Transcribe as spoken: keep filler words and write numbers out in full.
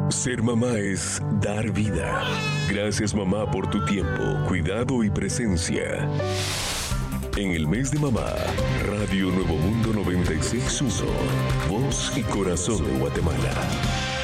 Ser mamá es dar vida. Gracias, mamá, por tu tiempo, cuidado y presencia. En el mes de mamá, Radio Nuevo Mundo noventa y seis punto uno, voz y corazón de Guatemala.